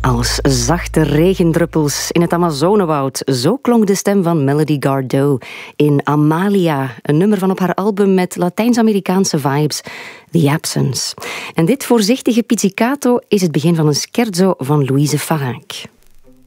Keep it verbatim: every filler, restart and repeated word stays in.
Als zachte regendruppels in het Amazonewoud. Zo klonk de stem van Melody Gardot in Amalia, een nummer van op haar album met Latijns-Amerikaanse vibes, The Absence. En dit voorzichtige pizzicato is het begin van een scherzo van Louise Farinck.